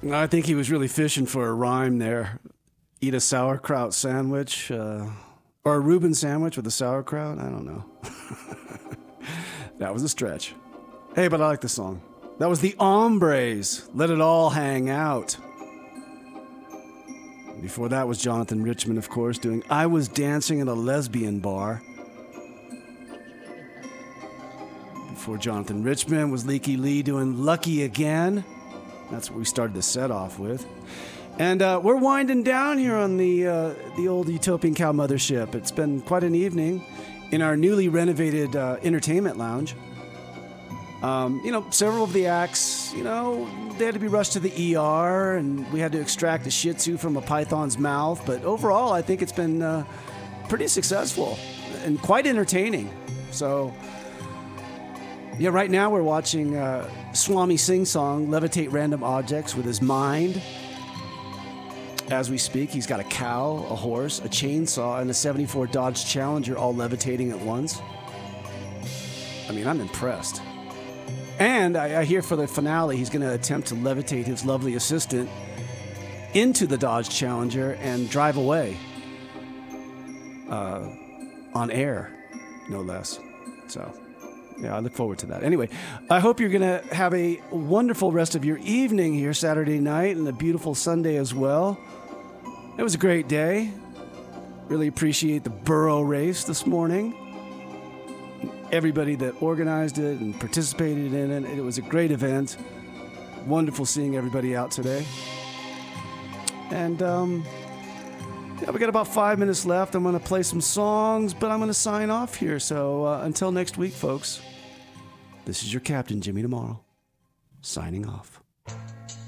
I think he was really fishing for a rhyme there. Eat a sauerkraut sandwich, or a Reuben sandwich with a sauerkraut. I don't know. That was a stretch. Hey, but I like the song. That was the Hombres. Let It All Hang Out. Before that was Jonathan Richman, of course, doing I Was Dancing at a Lesbian Bar. Before Jonathan Richman was Leaky Lee doing Lucky Again. That's what we started the set off with. And we're winding down here on the old Utopian Cow Mothership. It's been quite an evening in our newly renovated entertainment lounge. Several of the acts, they had to be rushed to the ER, and we had to extract a Shih Tzu from a python's mouth. But overall, I think it's been pretty successful and quite entertaining. So, yeah, right now we're watching Swami Sing Song levitate random objects with his mind. As we speak, he's got a cow, a horse, a chainsaw, and a 74 Dodge Challenger all levitating at once. I mean, I'm impressed. And I hear for the finale, he's going to attempt to levitate his lovely assistant into the Dodge Challenger and drive away on air, no less. So, yeah, I look forward to that. Anyway, I hope you're going to have a wonderful rest of your evening here Saturday night and a beautiful Sunday as well. It was a great day. Really appreciate the Burro race this morning. Everybody that organized it and participated in it. It was a great event. Wonderful seeing everybody out today. And we got about 5 minutes left. I'm going to play some songs, but I'm going to sign off here. So until next week, folks, this is your Captain Jimmy Tomorrow, signing off.